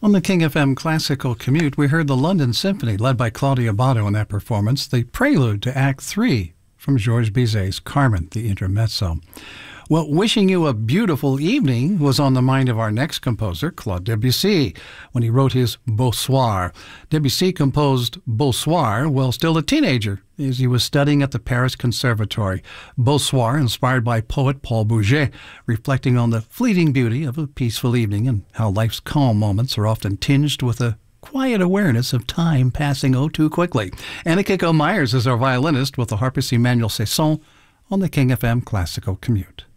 On the King FM Classical Commute, we heard the London Symphony, led by Claudia Botto in that performance, the prelude to Act 3 from Georges Bizet's Carmen, the intermezzo. Well, wishing you a beautiful evening was on the mind of our next composer, Claude Debussy, when he wrote his Beau Soir. Debussy composed Beau Soir while still a teenager, as he was studying at the Paris Conservatory. Beau Soir, inspired by poet Paul Bourget, reflecting on the fleeting beauty of a peaceful evening and how life's calm moments are often tinged with a quiet awareness of time passing oh too quickly. Anna Kiko Myers is our violinist with the harpist Emmanuel Cesson on the King FM Classical Commute.